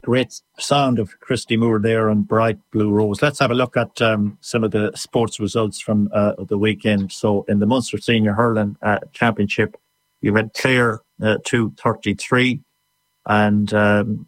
great sound of Christy Moore there on Bright Blue Rose. Let's have a look at some of the sports results from the weekend. So in the Munster Senior Hurling Championship, you had Clare 2-33 and